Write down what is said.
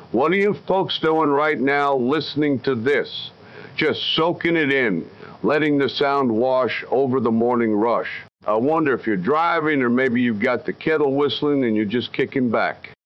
What are you folks doing right now listening to this? Just soaking it in, letting the sound wash over the morning rush. I wonder if you're driving or maybe you've got the kettle whistling and you're just kicking back.